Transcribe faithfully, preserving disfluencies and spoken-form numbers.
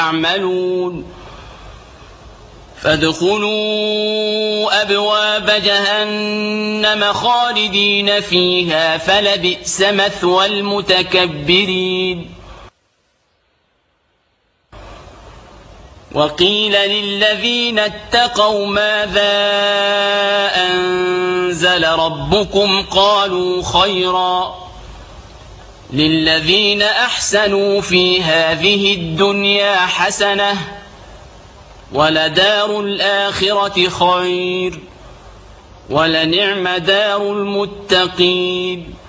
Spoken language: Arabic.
يعملون فادخلوا أبواب جهنم خالدين فيها فلبئس مثوى المتكبرين. وقيل للذين اتقوا ماذا أنزل ربكم قالوا خيرا للذين أحسنوا في هذه الدنيا حسنة ولدار الآخرة خير ولنعم دار المتقين.